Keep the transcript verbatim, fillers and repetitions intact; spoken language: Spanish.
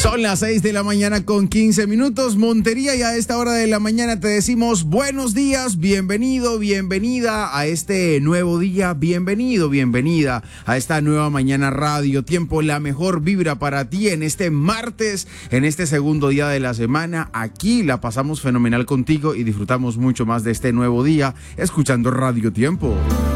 Son las seis de la mañana con quince minutos, Montería, y a esta hora de la mañana te decimos buenos días, bienvenido, bienvenida a este nuevo día, bienvenido, bienvenida a esta nueva mañana Radio Tiempo, la mejor vibra para ti en este martes, en este segundo día de la semana. Aquí la pasamos fenomenal contigo y disfrutamos mucho más de este nuevo día escuchando Radio Tiempo.